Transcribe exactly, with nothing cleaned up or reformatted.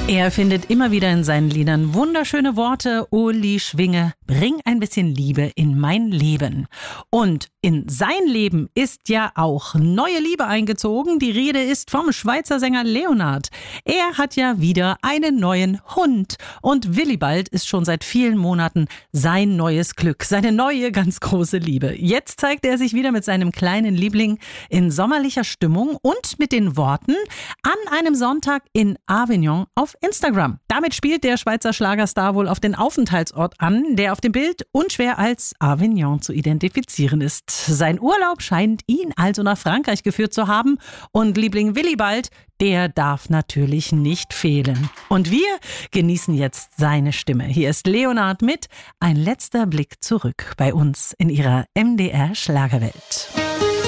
Er findet immer wieder in seinen Liedern wunderschöne Worte. Uli Schwinge, bring ein bisschen Liebe in mein Leben. Und in sein Leben ist ja auch neue Liebe eingezogen. Die Rede ist vom Schweizer Sänger Leonard. Er hat ja wieder einen neuen Hund. Und Willibald ist schon seit vielen Monaten sein neues Glück, seine neue ganz große Liebe. Jetzt zeigt er sich wieder mit seinem kleinen Liebling in sommerlicher Stimmung und mit den Worten an einem Sonntag in Avignon auf Instagram. Damit spielt der Schweizer Schlagerstar wohl auf den Aufenthaltsort an, der auf dem Bild unschwer als Avignon zu identifizieren ist. Sein Urlaub scheint ihn also nach Frankreich geführt zu haben und Liebling Willibald, der darf natürlich nicht fehlen. Und wir genießen jetzt seine Stimme. Hier ist Leonard mit Ein letzter Blick zurück bei uns in ihrer M D R Schlagerwelt.